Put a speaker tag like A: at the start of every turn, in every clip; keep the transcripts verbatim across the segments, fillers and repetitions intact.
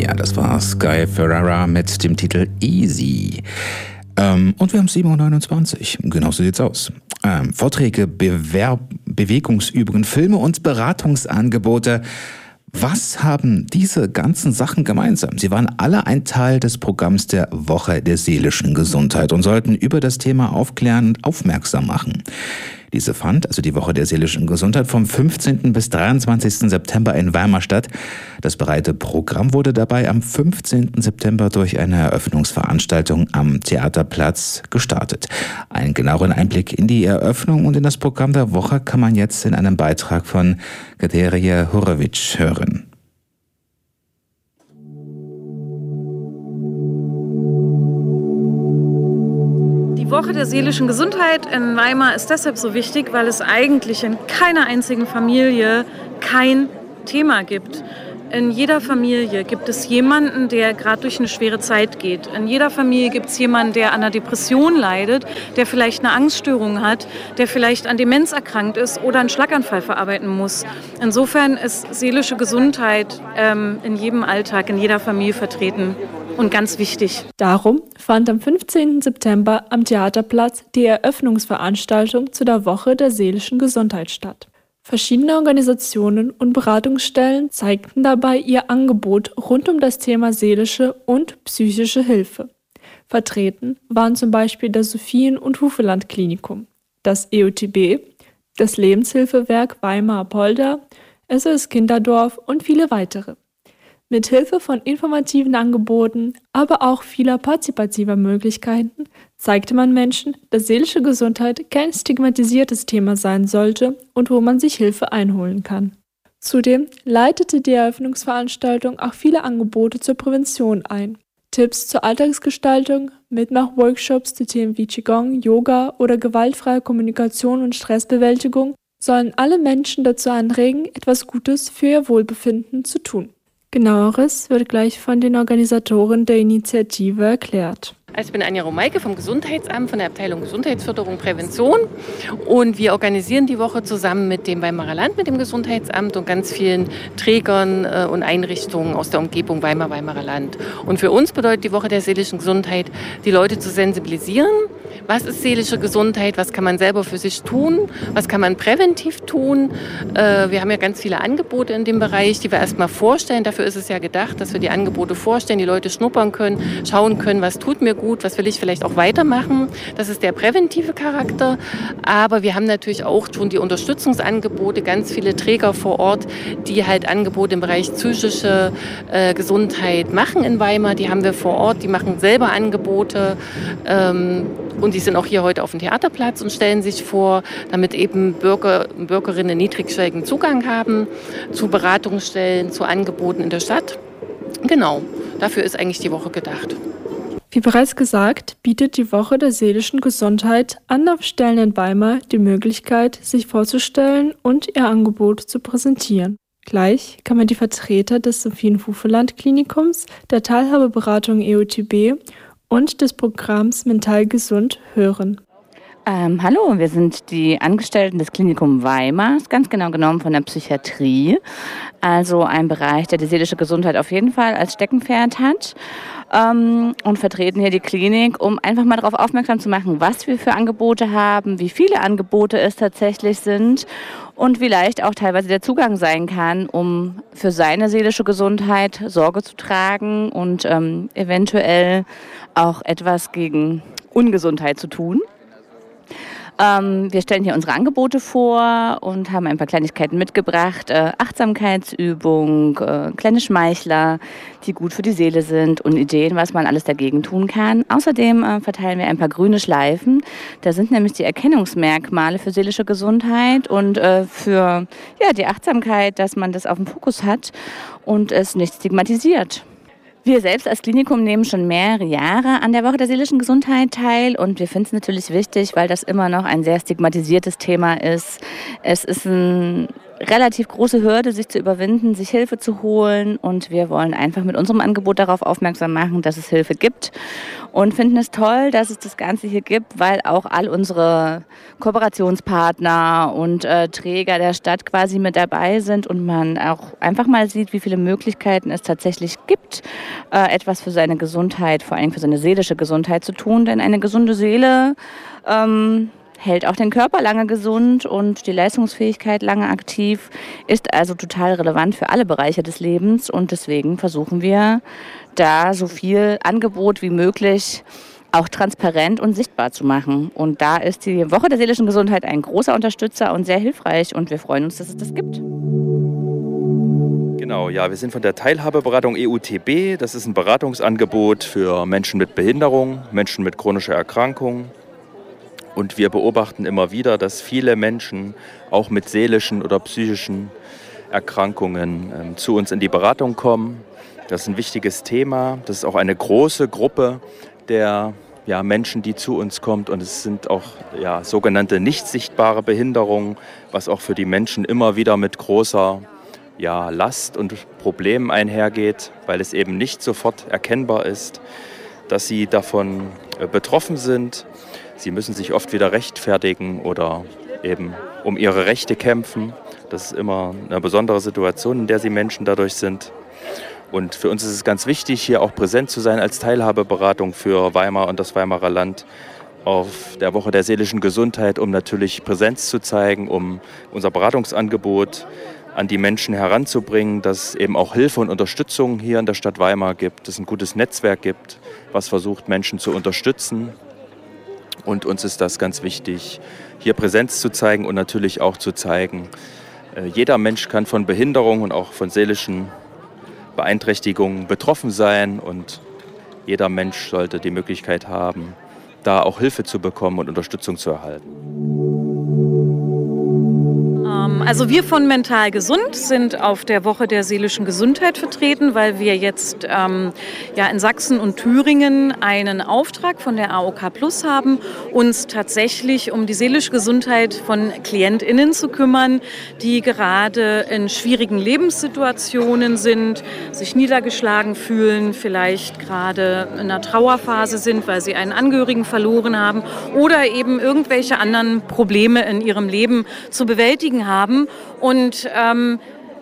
A: Ja, das war Sky Ferreira mit dem Titel Easy. Ähm, und wir haben sieben Uhr neunundzwanzig. Genau so sieht's aus. Ähm, Vorträge, Bewerb- Bewegungsübungen, Filme und Beratungsangebote. Was haben diese ganzen Sachen gemeinsam? Sie waren alle ein Teil des Programms der Woche der seelischen Gesundheit und sollten über das Thema aufklären und aufmerksam machen. Diese fand, also die Woche der seelischen Gesundheit, vom fünfzehnten bis dreiundzwanzigsten September in Weimar statt. Das breite Programm wurde dabei am fünfzehnten September durch eine Eröffnungsveranstaltung am Theaterplatz gestartet. Einen genaueren Einblick in die Eröffnung und in das Programm der Woche kann man jetzt in einem Beitrag von Katerina Horowitsch hören.
B: Die Woche der seelischen Gesundheit in Weimar ist deshalb so wichtig, weil es eigentlich in keiner einzigen Familie kein Thema gibt. In jeder Familie gibt es jemanden, der gerade durch eine schwere Zeit geht. In jeder Familie gibt es jemanden, der an einer Depression leidet, der vielleicht eine Angststörung hat, der vielleicht an Demenz erkrankt ist oder einen Schlaganfall verarbeiten muss. Insofern ist seelische Gesundheit ähm, in jedem Alltag, in jeder Familie vertreten. Und ganz wichtig.
C: Darum fand am fünfzehnten September am Theaterplatz die Eröffnungsveranstaltung zu der Woche der seelischen Gesundheit statt. Verschiedene Organisationen und Beratungsstellen zeigten dabei ihr Angebot rund um das Thema seelische und psychische Hilfe. Vertreten waren zum Beispiel das Sophien- und Hufeland-Klinikum, das E O T B, das Lebenshilfewerk Weimar-Apolda, S O S Kinderdorf und viele weitere. Mit Hilfe von informativen Angeboten, aber auch vieler partizipativer Möglichkeiten zeigte man Menschen, dass seelische Gesundheit kein stigmatisiertes Thema sein sollte und wo man sich Hilfe einholen kann. Zudem leitete die Eröffnungsveranstaltung auch viele Angebote zur Prävention ein. Tipps zur Alltagsgestaltung, Mitmachworkshops zu Themen wie Qigong, Yoga oder gewaltfreie Kommunikation und Stressbewältigung sollen alle Menschen dazu anregen, etwas Gutes für ihr Wohlbefinden zu tun. Genaueres wird gleich von den Organisatoren der Initiative erklärt.
D: Also ich bin Anja Romeike vom Gesundheitsamt, von der Abteilung Gesundheitsförderung Prävention, und wir organisieren die Woche zusammen mit dem Weimarer Land, mit dem Gesundheitsamt und ganz vielen Trägern und Einrichtungen aus der Umgebung Weimar, Weimarer Land. Und für uns bedeutet die Woche der seelischen Gesundheit, die Leute zu sensibilisieren. Was ist seelische Gesundheit? Was kann man selber für sich tun? Was kann man präventiv tun? Wir haben ja ganz viele Angebote in dem Bereich, die wir erstmal vorstellen. Dafür ist es ja gedacht, dass wir die Angebote vorstellen, die Leute schnuppern können, schauen können, was tut mir gut, was will ich vielleicht auch weitermachen. Das ist der präventive Charakter. Aber wir haben natürlich auch schon die Unterstützungsangebote, ganz viele Träger vor Ort, die halt Angebote im Bereich psychische äh, Gesundheit machen in Weimar. Die haben wir vor Ort, die machen selber Angebote. Ähm, und die sind auch hier heute auf dem Theaterplatz und stellen sich vor, damit eben Bürger und Bürgerinnen niedrigschwelligen Zugang haben zu Beratungsstellen, zu Angeboten in der Stadt. Genau, dafür ist eigentlich die Woche gedacht.
C: Wie bereits gesagt, bietet die Woche der seelischen Gesundheit Anlaufstellen in Weimar die Möglichkeit, sich vorzustellen und ihr Angebot zu präsentieren. Gleich kann man die Vertreter des Sophien-Hufeland-Klinikums, der Teilhabeberatung E O T B und des Programms Mental Gesund hören.
E: Ähm, hallo, wir sind die Angestellten des Klinikum Weimars, ganz genau genommen von der Psychiatrie. Also ein Bereich, der die seelische Gesundheit auf jeden Fall als Steckenpferd hat. Ähm, und vertreten hier die Klinik, um einfach mal darauf aufmerksam zu machen, was wir für Angebote haben, wie viele Angebote es tatsächlich sind und wie leicht auch teilweise der Zugang sein kann, um für seine seelische Gesundheit Sorge zu tragen und ähm, eventuell auch etwas gegen Ungesundheit zu tun. Ähm, wir stellen hier unsere Angebote vor und haben ein paar Kleinigkeiten mitgebracht. Äh, Achtsamkeitsübung, äh, kleine Schmeichler, die gut für die Seele sind und Ideen, was man alles dagegen tun kann. Außerdem äh, verteilen wir ein paar grüne Schleifen. Da sind nämlich die Erkennungsmerkmale für seelische Gesundheit und äh, für ja, die Achtsamkeit, dass man das auf dem Fokus hat und es nicht stigmatisiert. Wir selbst als Klinikum nehmen schon mehrere Jahre an der Woche der seelischen Gesundheit teil und wir finden es natürlich wichtig, weil das immer noch ein sehr stigmatisiertes Thema ist. Es ist ein relativ große Hürde, sich zu überwinden, sich Hilfe zu holen. Und wir wollen einfach mit unserem Angebot darauf aufmerksam machen, dass es Hilfe gibt. Und finden es toll, dass es das Ganze hier gibt, weil auch all unsere Kooperationspartner und äh, Träger der Stadt quasi mit dabei sind und man auch einfach mal sieht, wie viele Möglichkeiten es tatsächlich gibt, äh, etwas für seine Gesundheit, vor allem für seine seelische Gesundheit zu tun. Denn eine gesunde Seele ähm, hält auch den Körper lange gesund und die Leistungsfähigkeit lange aktiv, ist also total relevant für alle Bereiche des Lebens und deswegen versuchen wir, da so viel Angebot wie möglich auch transparent und sichtbar zu machen. Und da ist die Woche der seelischen Gesundheit ein großer Unterstützer und sehr hilfreich und wir freuen uns, dass es das gibt.
F: Genau, ja, wir sind von der Teilhabeberatung E U T B. Das ist ein Beratungsangebot für Menschen mit Behinderung, Menschen mit chronischer Erkrankung. Und wir beobachten immer wieder, dass viele Menschen auch mit seelischen oder psychischen Erkrankungen ähm, zu uns in die Beratung kommen. Das ist ein wichtiges Thema. Das ist auch eine große Gruppe der ja, Menschen, die zu uns kommt. Und es sind auch ja, sogenannte nicht sichtbare Behinderungen, was auch für die Menschen immer wieder mit großer ja, Last und Problemen einhergeht, weil es eben nicht sofort erkennbar ist, dass sie davon äh, betroffen sind. Sie müssen sich oft wieder rechtfertigen oder eben um ihre Rechte kämpfen. Das ist immer eine besondere Situation, in der sie Menschen dadurch sind. Und für uns ist es ganz wichtig, hier auch präsent zu sein als Teilhabeberatung für Weimar und das Weimarer Land auf der Woche der seelischen Gesundheit, um natürlich Präsenz zu zeigen, um unser Beratungsangebot an die Menschen heranzubringen, dass es eben auch Hilfe und Unterstützung hier in der Stadt Weimar gibt, dass es ein gutes Netzwerk gibt, was versucht, Menschen zu unterstützen. Und uns ist das ganz wichtig, hier Präsenz zu zeigen und natürlich auch zu zeigen, jeder Mensch kann von Behinderung und auch von seelischen Beeinträchtigungen betroffen sein und jeder Mensch sollte die Möglichkeit haben, da auch Hilfe zu bekommen und Unterstützung zu erhalten.
B: Also wir von Mental Gesund sind auf der Woche der seelischen Gesundheit vertreten, weil wir jetzt ähm, ja, in Sachsen und Thüringen einen Auftrag von der A O K Plus haben, uns tatsächlich um die seelische Gesundheit von KlientInnen zu kümmern, die gerade in schwierigen Lebenssituationen sind, sich niedergeschlagen fühlen, vielleicht gerade in einer Trauerphase sind, weil sie einen Angehörigen verloren haben oder eben irgendwelche anderen Probleme in ihrem Leben zu bewältigen haben und ähm,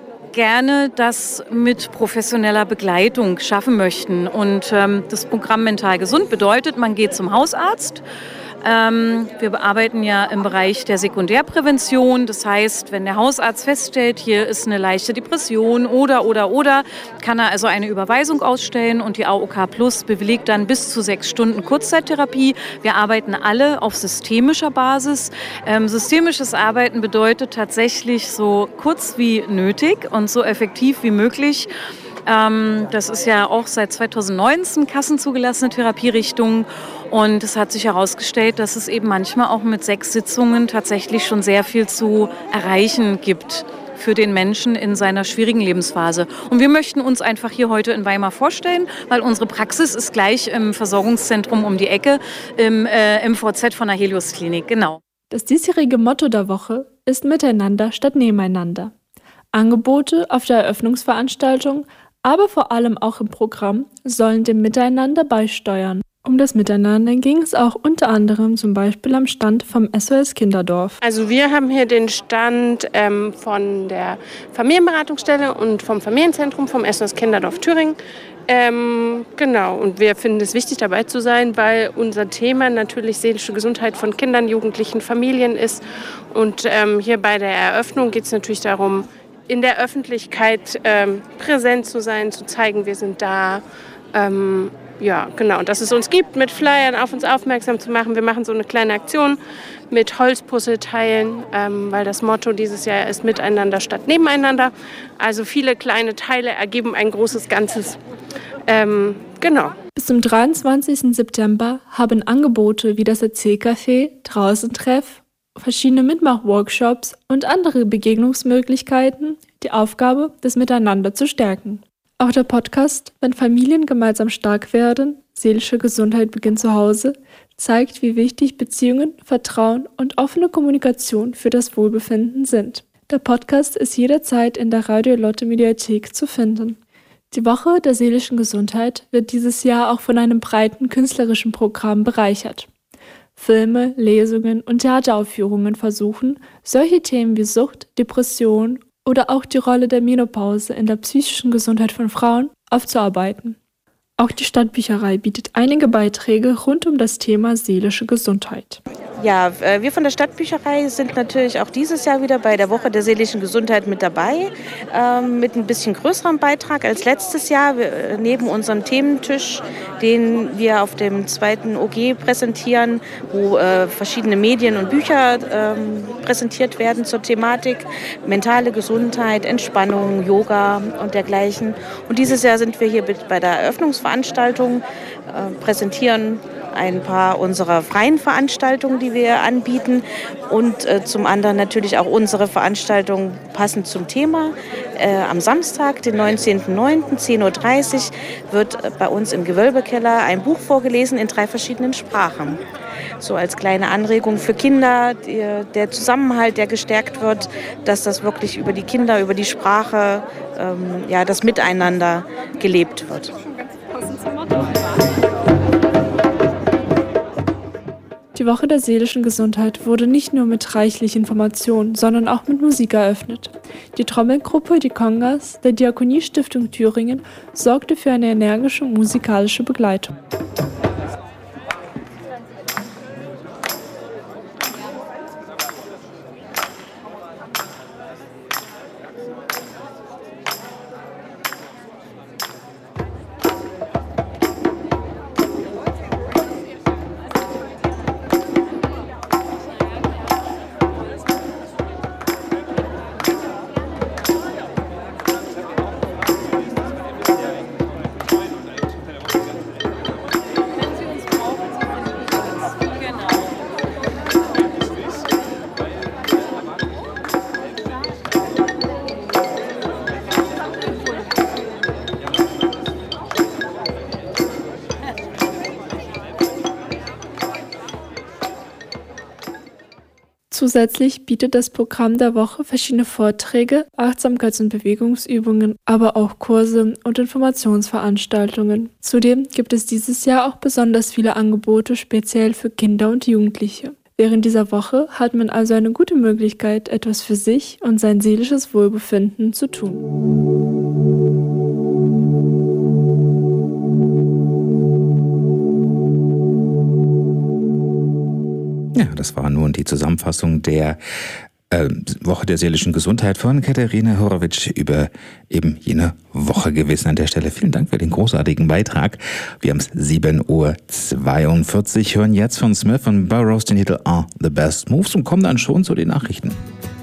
B: gerne das mit professioneller Begleitung schaffen möchten. Und ähm, das Programm Mental Gesund bedeutet, man geht zum Hausarzt. Ähm, wir bearbeiten ja im Bereich der Sekundärprävention. Das heißt, wenn der Hausarzt feststellt, hier ist eine leichte Depression oder, oder, oder, kann er also eine Überweisung ausstellen und die A O K Plus bewilligt dann bis zu sechs Stunden Kurzzeittherapie. Wir arbeiten alle auf systemischer Basis. Ähm, systemisches Arbeiten bedeutet tatsächlich so kurz wie nötig und so effektiv wie möglich. Das ist ja auch seit zweitausendneunzehn kassenzugelassene Therapierichtung und es hat sich herausgestellt, dass es eben manchmal auch mit sechs Sitzungen tatsächlich schon sehr viel zu erreichen gibt für den Menschen in seiner schwierigen Lebensphase. Und wir möchten uns einfach hier heute in Weimar vorstellen, weil unsere Praxis ist gleich im Versorgungszentrum um die Ecke, im äh, M V Z von der Helios Klinik, genau.
C: Das diesjährige Motto der Woche ist Miteinander statt Nebeneinander. Angebote auf der Eröffnungsveranstaltung, aber vor allem auch im Programm, sollen dem Miteinander beisteuern. Um das Miteinander ging es auch unter anderem zum Beispiel am Stand vom S O S Kinderdorf.
G: Also wir haben hier den Stand ähm, von der Familienberatungsstelle und vom Familienzentrum vom S O S Kinderdorf Thüringen. Ähm, genau, und wir finden es wichtig, dabei zu sein, weil unser Thema natürlich seelische Gesundheit von Kindern, Jugendlichen, Familien ist. Und ähm, hier bei der Eröffnung geht es natürlich darum, in der Öffentlichkeit ähm, präsent zu sein, zu zeigen, wir sind da. Ähm, ja, genau, und dass es uns gibt, mit Flyern auf uns aufmerksam zu machen. Wir machen so eine kleine Aktion mit Holzpuzzleteilen, ähm, weil das Motto dieses Jahr ist Miteinander statt Nebeneinander. Also viele kleine Teile ergeben ein großes Ganzes. Ähm, genau.
C: Bis zum dreiundzwanzigsten September haben Angebote wie das Erzählcafé, Draußentreff, verschiedene Mitmachworkshops und andere Begegnungsmöglichkeiten die Aufgabe, das Miteinander zu stärken. Auch der Podcast Wenn Familien gemeinsam stark werden, seelische Gesundheit beginnt zu Hause, zeigt, wie wichtig Beziehungen, Vertrauen und offene Kommunikation für das Wohlbefinden sind. Der Podcast ist jederzeit in der Radio Lotte Mediathek zu finden. Die Woche der seelischen Gesundheit wird dieses Jahr auch von einem breiten künstlerischen Programm bereichert. Filme, Lesungen und Theateraufführungen versuchen, solche Themen wie Sucht, Depression oder auch die Rolle der Menopause in der psychischen Gesundheit von Frauen aufzuarbeiten. Auch die Stadtbücherei bietet einige Beiträge rund um das Thema seelische Gesundheit.
H: Ja, wir von der Stadtbücherei sind natürlich auch dieses Jahr wieder bei der Woche der seelischen Gesundheit mit dabei, ähm, mit ein bisschen größerem Beitrag als letztes Jahr. Wir, neben unserem Thementisch, den wir auf dem zweiten O G präsentieren, wo äh, verschiedene Medien und Bücher ähm, präsentiert werden zur Thematik mentale Gesundheit, Entspannung, Yoga und dergleichen. Und dieses Jahr sind wir hier bei der Eröffnungsveranstaltung, äh, präsentieren ein paar unserer freien Veranstaltungen, die wir anbieten und äh, zum anderen natürlich auch unsere Veranstaltung passend zum Thema. Äh, am Samstag, den neunzehnten neunten zehn Uhr dreißig, wird äh, bei uns im Gewölbekeller ein Buch vorgelesen in drei verschiedenen Sprachen. So als kleine Anregung für Kinder, die, der Zusammenhalt, der gestärkt wird, dass das wirklich über die Kinder, über die Sprache, ähm, ja, das Miteinander gelebt wird.
C: Die Woche der seelischen Gesundheit wurde nicht nur mit reichlich Informationen, sondern auch mit Musik eröffnet. Die Trommelgruppe Die Congas der Diakoniestiftung Thüringen sorgte für eine energische musikalische Begleitung. Zusätzlich bietet das Programm der Woche verschiedene Vorträge, Achtsamkeits- und Bewegungsübungen, aber auch Kurse und Informationsveranstaltungen. Zudem gibt es dieses Jahr auch besonders viele Angebote speziell für Kinder und Jugendliche. Während dieser Woche hat man also eine gute Möglichkeit, etwas für sich und sein seelisches Wohlbefinden zu tun.
A: Ja, das war nun die Zusammenfassung der äh, Woche der seelischen Gesundheit von Katharina Horowitsch über eben jene Woche gewesen. An der Stelle vielen Dank für den großartigen Beitrag. Wir haben es sieben Uhr zweiundvierzig, hören jetzt von Smith und Burroughs den Titel Are the Best Moves und kommen dann schon zu den Nachrichten.